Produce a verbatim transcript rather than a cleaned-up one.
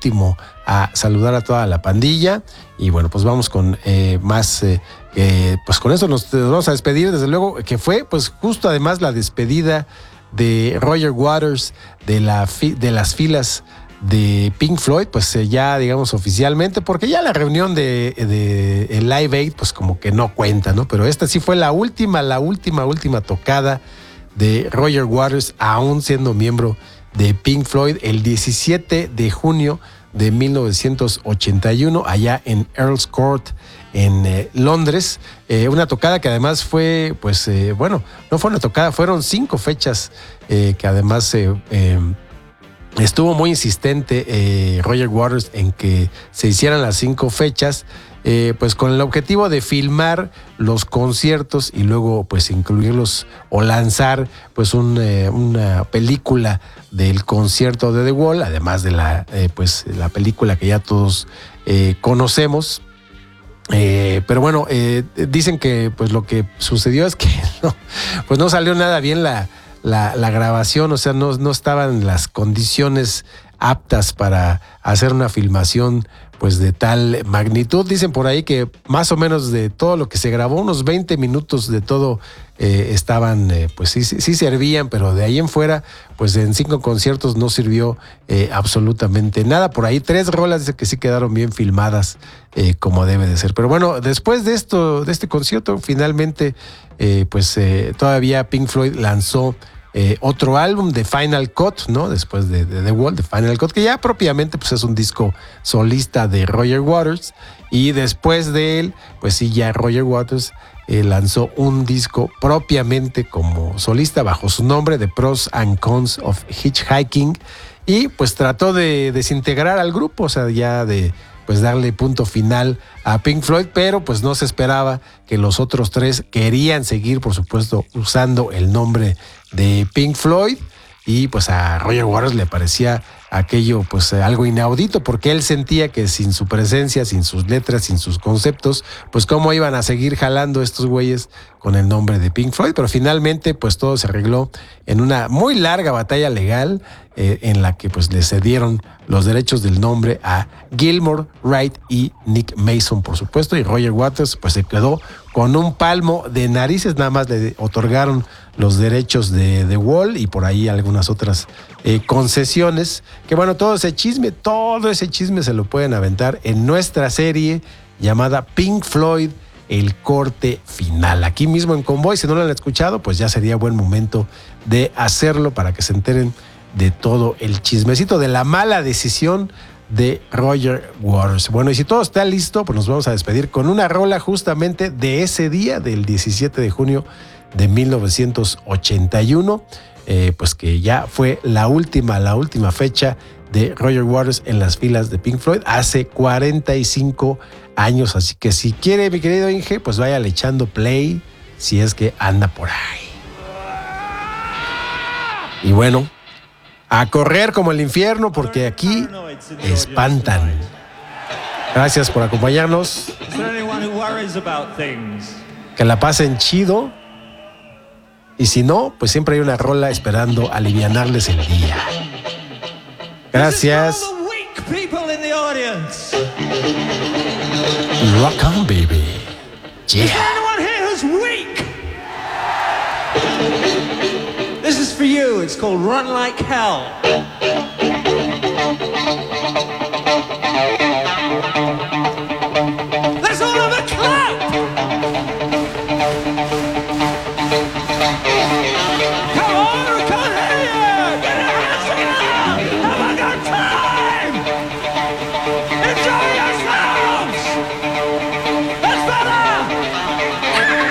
último a saludar a toda la pandilla. Y bueno, pues vamos con eh, más, eh, eh, pues con eso nos, nos vamos a despedir, desde luego, que fue pues justo además la despedida de Roger Waters de, la fi, de las filas de Pink Floyd, pues eh, ya digamos oficialmente, porque ya la reunión de, de el Live Aid pues como que no cuenta, ¿no? Pero esta sí fue la última, la última, última tocada de Roger Waters, aún siendo miembro de Pink Floyd, el diecisiete de junio de mil novecientos ochenta y uno, allá en Earl's Court, en eh, Londres. Eh, una tocada que además fue, pues, eh, bueno, no fue una tocada, fueron cinco fechas eh, que además eh, eh, estuvo muy insistente eh, Roger Waters en que se hicieran las cinco fechas, eh, pues con el objetivo de filmar los conciertos y luego pues incluirlos o lanzar pues un, eh, una película del concierto de The Wall, además de la, eh, pues, la película que ya todos eh, conocemos. Eh, pero bueno, eh, dicen que pues lo que sucedió es que no, pues no salió nada bien la, la, la grabación, o sea, no, no estaban las condiciones aptas para hacer una filmación pues de tal magnitud. Dicen por ahí que más o menos de todo lo que se grabó, unos veinte minutos de todo eh, estaban, eh, pues sí, sí servían, pero de ahí en fuera, pues en cinco conciertos no sirvió eh, absolutamente nada. Por ahí tres rolas que sí quedaron bien filmadas eh, como debe de ser. Pero bueno, después de esto, de este concierto, finalmente, eh, pues eh, todavía Pink Floyd lanzó Eh, otro álbum, The Final Cut, ¿no? Después de, de The Wall, The Final Cut, que ya propiamente pues, es un disco solista de Roger Waters. Y después de él, pues sí, ya Roger Waters eh, lanzó un disco propiamente como solista bajo su nombre, The Pros and Cons of Hitchhiking. Y pues trató de desintegrar al grupo, o sea, ya de pues darle punto final a Pink Floyd, pero pues no se esperaba que los otros tres querían seguir, por supuesto, usando el nombre de Pink Floyd, y pues a Roger Waters le parecía aquello pues algo inaudito, porque él sentía que sin su presencia, sin sus letras, sin sus conceptos, pues cómo iban a seguir jalando estos güeyes con el nombre de Pink Floyd. Pero finalmente pues todo se arregló en una muy larga batalla legal eh, en la que pues le cedieron los derechos del nombre a Gilmour, Wright y Nick Mason, por supuesto, y Roger Waters pues se quedó con un palmo de narices. Nada más le otorgaron los derechos de The Wall y por ahí algunas otras eh, concesiones, que bueno, todo ese chisme, todo ese chisme se lo pueden aventar en nuestra serie llamada Pink Floyd, el corte final. Aquí mismo en Convoy, si no lo han escuchado, pues ya sería buen momento de hacerlo para que se enteren de todo el chismecito de la mala decisión de Roger Waters. Bueno, y si todo está listo, pues nos vamos a despedir con una rola justamente de ese día, del diecisiete de junio de mil novecientos ochenta y uno, eh, pues que ya fue la última, la última fecha de Roger Waters en las filas de Pink Floyd hace cuarenta y cinco años. Así que si quiere, mi querido Inge, pues váyale echando play si es que anda por ahí. Y bueno, a correr como el infierno, porque aquí espantan. Gracias por acompañarnos. Que la pasen chido. Y si no, pues siempre hay una rola esperando alivianarles el día. Gracias. Rock on, baby. Yeah. This is for you. It's called Run Like Hell. Let's all have a clap. Come on, I can't hear you. Get your hands together. Have a good time.